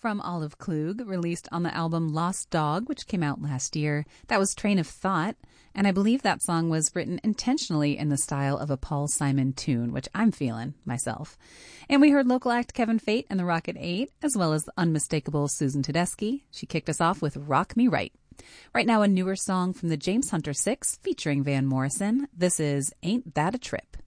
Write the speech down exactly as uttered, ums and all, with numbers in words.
From Olive Klug, released on the album Lost Dog, which came out last year. That was Train of Thought, and I believe that song was written intentionally in the style of a Paul Simon tune, which I'm feeling myself. And we heard local act Kevin Fate and the Rocket Eight, as well as the unmistakable Susan Tedeschi. She kicked us off with Rock Me Right. Right now, a newer song from the James Hunter Six featuring Van Morrison. This is Ain't That a Trip.